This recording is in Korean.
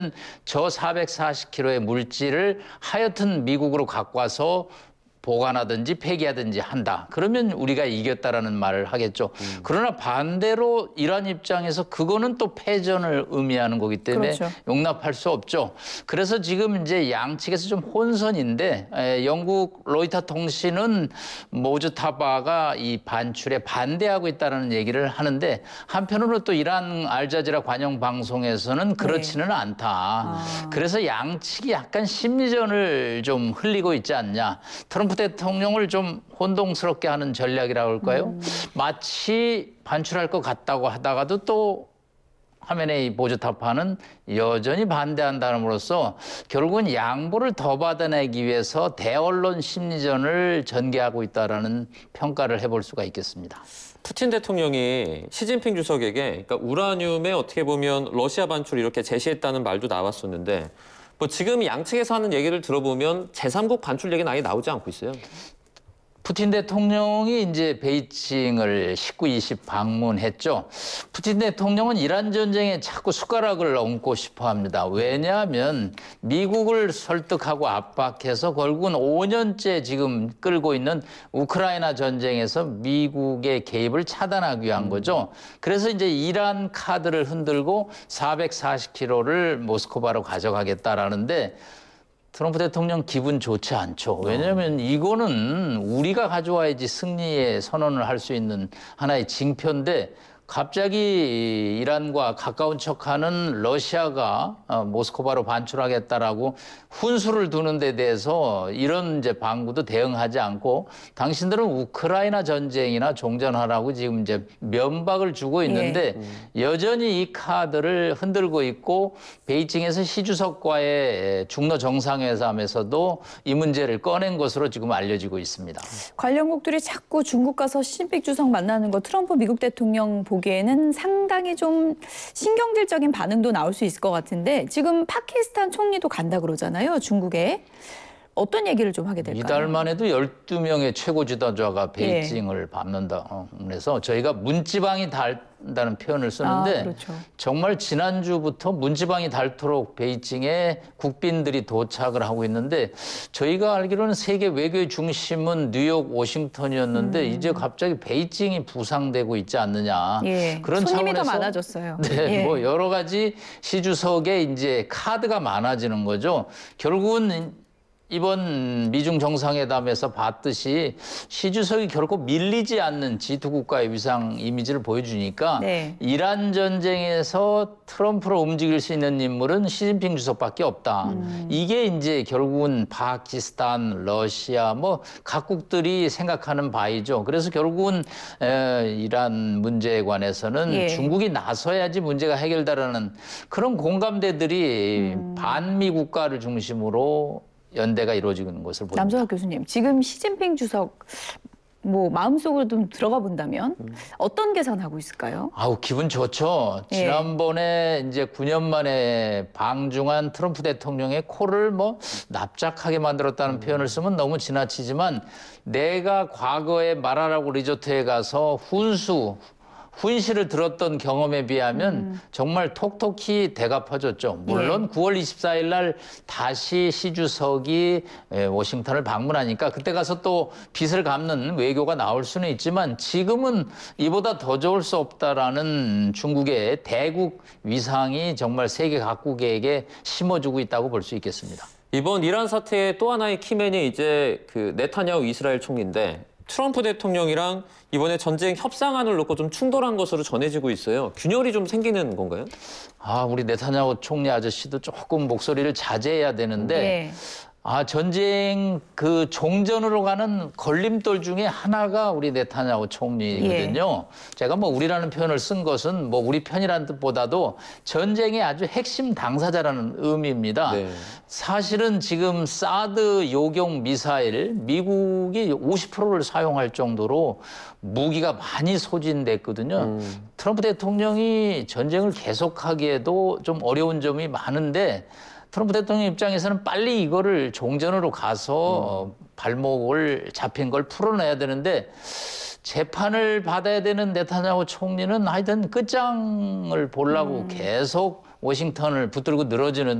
저 440kg의 물질을 하여튼 미국으로 갖고 와서 보관하든지 폐기하든지 한다. 그러면 우리가 이겼다라는 말을 하겠죠. 그러나 반대로 이란 입장에서 그거는 또 패전을 의미하는 거기 때문에 그렇죠. 용납할 수 없죠. 그래서 지금 이제 양측에서 좀 혼선인데 영국 로이터 통신은 모주타바가 이 반출에 반대하고 있다는 얘기를 하는데 한편으로 또 이란 알자지라 관영 방송에서는 그렇지는 않다. 그래서 양측이 약간 심리전을 좀 흘리고 있지 않냐. 트럼프 대통령을 좀 혼동스럽게 하는 전략이라고 할까요? 마치 반출할 것 같다고 하다가도 또 하메네이 보조타파는 여전히 반대한다는으로써 결국은 양보를 더 받아내기 위해서 대언론 심리전을 전개하고 있다는 평가를 해볼 수가 있겠습니다. 푸틴 대통령이 시진핑 주석에게 그러니까 우라늄에 어떻게 보면 러시아 반출 이렇게 제시했다는 말도 나왔었는데 뭐 지금 양측에서 하는 얘기를 들어보면 제3국 반출 얘기는 아예 나오지 않고 있어요. 푸틴 대통령이 이제 베이징을 19, 20 방문했죠. 푸틴 대통령은 이란 전쟁에 자꾸 숟가락을 얹고 싶어 합니다. 왜냐하면 미국을 설득하고 압박해서 결국은 5년째 지금 끌고 있는 우크라이나 전쟁에서 미국의 개입을 차단하기 위한 거죠. 그래서 이제 이란 카드를 흔들고 440kg를 모스크바로 가져가겠다라는데 트럼프 대통령 기분 좋지 않죠. 왜냐하면 이거는 우리가 가져와야지 승리의 선언을 할 수 있는 하나의 징표인데 갑자기 이란과 가까운 척하는 러시아가 모스크바로 반출하겠다라고 훈수를 두는 데 대해서 이런 이제 방구도 대응하지 않고 당신들은 우크라이나 전쟁이나 종전하라고 지금 이제 면박을 주고 있는데 여전히 이 카드를 흔들고 있고 베이징에서 시 주석과의 중러 정상회담에서도 이 문제를 꺼낸 것으로 지금 알려지고 있습니다. 관련국들이 자꾸 중국 가서 시진핑 주석 만나는 거 트럼프 미국 대통령 보기에는 상당히 좀 신경질적인 반응도 나올 수 있을 것 같은데 지금 파키스탄 총리도 간다 그러잖아요, 중국에. 어떤 얘기를 좀 하게 될까요? 이달만 해도 12명의 최고 지도자가 베이징을 밟는다. 그래서 저희가 문지방이 닳다는 표현을 쓰는데 그렇죠. 정말 지난주부터 문지방이 닳도록 베이징에 국빈들이 도착을 하고 있는데 저희가 알기로는 세계 외교의 중심은 뉴욕, 워싱턴이었는데 이제 갑자기 베이징이 부상되고 있지 않느냐. 그런 손님이 차원에서 더 많아졌어요. 네, 뭐 여러 가지 시 주석의 이제 카드가 많아지는 거죠. 결국은 이번 미중 정상회담에서 봤듯이 시 주석이 결코 밀리지 않는 G2 국가의 위상 이미지를 보여주니까 이란 전쟁에서 트럼프로 움직일 수 있는 인물은 시진핑 주석밖에 없다. 이게 이제 결국은 파키스탄, 러시아 뭐 각국들이 생각하는 바이죠. 그래서 결국은 이란 문제에 관해서는 중국이 나서야지 문제가 해결되라는 그런 공감대들이 반미 국가를 중심으로 연대가 이루어지는 것을 보입니다. 남성학 교수님, 지금 시진핑 주석 뭐 마음속으로 좀 들어가 본다면 어떤 계산하고 있을까요? 아우 기분 좋죠. 지난번에 이제 9년 만에 방중한 트럼프 대통령의 코를 뭐 납작하게 만들었다는 표현을 쓰면 너무 지나치지만 내가 과거에 마라라고 리조트에 가서 훈시를 들었던 경험에 비하면 정말 톡톡히 대갚아줬죠. 물론 9월 24일 날 다시 시 주석이 워싱턴을 방문하니까 그때 가서 또 빚을 갚는 외교가 나올 수는 있지만 지금은 이보다 더 좋을 수 없다라는 중국의 대국 위상이 정말 세계 각국에게 심어주고 있다고 볼 수 있겠습니다. 이번 이란 사태의 또 하나의 키맨이 이제 그 네타냐후 이스라엘 총리인데 트럼프 대통령이랑 이번에 전쟁 협상안을 놓고 좀 충돌한 것으로 전해지고 있어요. 균열이 좀 생기는 건가요? 우리 네타냐후 총리 아저씨도 조금 목소리를 자제해야 되는데 전쟁 그 종전으로 가는 걸림돌 중에 하나가 우리 네타냐후 총리거든요. 제가 뭐 우리라는 표현을 쓴 것은 뭐 우리 편이라는 뜻보다도 전쟁의 아주 핵심 당사자라는 의미입니다. 사실은 지금 사드 요격 미사일 미국이 50%를 사용할 정도로 무기가 많이 소진됐거든요. 트럼프 대통령이 전쟁을 계속하기에도 좀 어려운 점이 많은데 트럼프 대통령 입장에서는 빨리 이거를 종전으로 가서 발목을 잡힌 걸 풀어내야 되는데 재판을 받아야 되는 네타냐후 총리는 하여튼 끝장을 보려고 계속 워싱턴을 붙들고 늘어지는